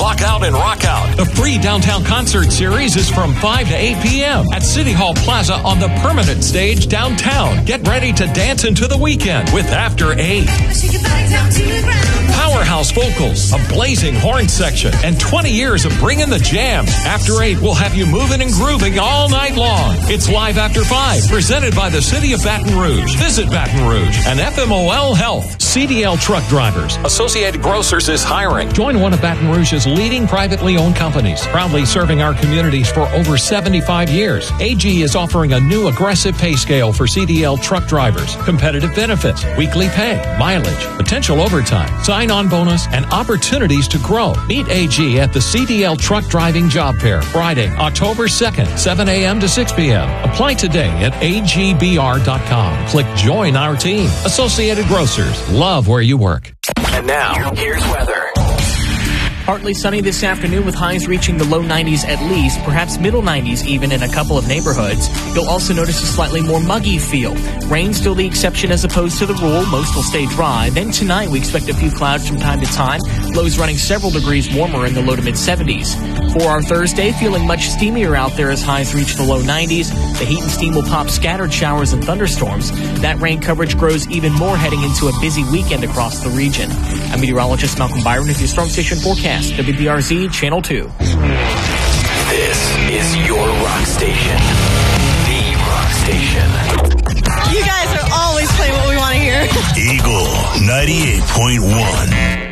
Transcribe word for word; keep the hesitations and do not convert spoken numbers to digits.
Clock Out and Rock Out. The free downtown concert series is from five to eight p.m. at City Hall Plaza on the permanent stage downtown. Get ready to dance into the weekend with After Eight. Powerhouse vocals, a blazing horn section, and twenty years of bringing the jam. After Eight will have you moving and grooving all night long. It's Live After Five, presented by the City of Baton Rouge. Visit Baton Rouge and F M O L Health. C D L Truck Drivers. Associated Grocers is hiring. Join one of Baton Rouge's leading privately owned companies, proudly serving our communities for over seventy-five years. A G is offering a new aggressive pay scale for C D L truck drivers, competitive benefits, weekly pay, mileage, potential overtime, sign-on bonus, and opportunities to grow. Meet A G at the C D L Truck Driving Job Fair, Friday, October second, seven a.m. to six p.m. Apply today at A G B R dot com. Click Join Our Team. Associated Grocers. Love where you work. And now, here's weather. Partly sunny this afternoon with highs reaching the low nineties at least, perhaps middle nineties even in a couple of neighborhoods. You'll also notice a slightly more muggy feel. Rain still the exception as opposed to the rule. Most will stay dry. Then tonight we expect a few clouds from time to time. Lows running several degrees warmer in the low to mid seventies. For our Thursday, feeling much steamier out there as highs reach the low nineties. The heat and steam will pop scattered showers and thunderstorms. That rain coverage grows even more heading into a busy weekend across the region. I'm meteorologist Malcolm Byron with your Storm Station forecast. W B R Z Channel two. This is your rock station. The rock station. You guys are always playing what we want to hear. Eagle ninety-eight point one.